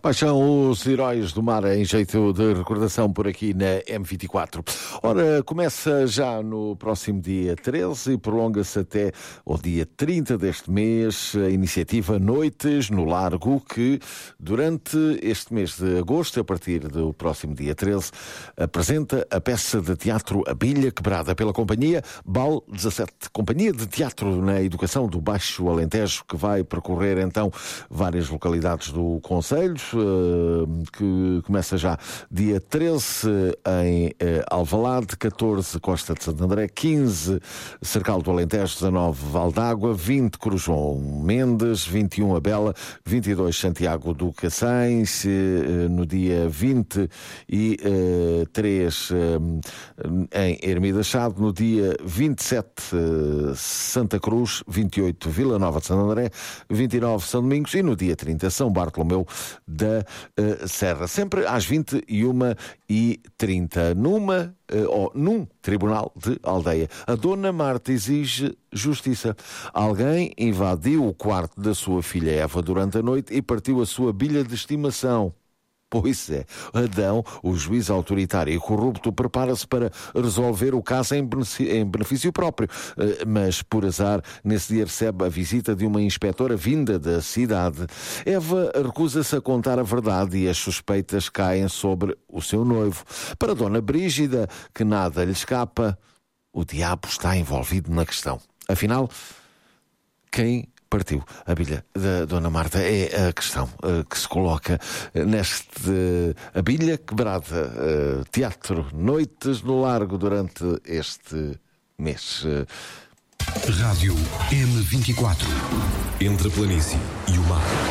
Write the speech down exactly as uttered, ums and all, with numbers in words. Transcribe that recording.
Quais são os heróis do mar em jeito de recordação por aqui na M vinte e quatro? Ora, começa já no próximo dia treze e prolonga-se até o dia trinta deste mês a iniciativa Noites no Largo, que durante este mês de agosto, a partir do próximo dia treze, apresenta a peça de teatro A Bilha Quebrada pela companhia Bal dezassete, companhia de teatro na educação do Baixo Alentejo, que vai percorrer então várias localidades do concelho, que começa já dia treze em Alvalade, catorze Costa de Santo André, quinze Cercal do Alentejo, dezanove Val d'Água, vinte Cruz João Mendes, vinte e um Abela, vinte e dois Santiago do Cacém, no dia vinte e três em Ermida Chade, no dia vinte e sete Santa Cruz, vinte e oito Vila Nova de Santo André, vinte e nove São Domingos e no dia trinta São Bartolomeu da uh, Serra, sempre às vinte e uma e trinta, numa uh, ou num tribunal de aldeia. A Dona Marta exige justiça. Alguém invadiu o quarto da sua filha Eva durante a noite e partiu a sua bilha de estimação. Pois é, Adão, o juiz autoritário e corrupto, prepara-se para resolver o caso em benefício, em benefício próprio. Mas, por azar, nesse dia recebe a visita de uma inspetora vinda da cidade. Eva recusa-se a contar a verdade e as suspeitas caem sobre o seu noivo. Para Dona Brígida, que nada lhe escapa, o diabo está envolvido na questão. Afinal, quem partiu a bilha da Dona Marta é a questão uh, que se coloca neste uh, A Bilha Quebrada, uh, teatro Noites no Largo durante este mês. Uh... Rádio M vinte e quatro, entre a planície e o mar.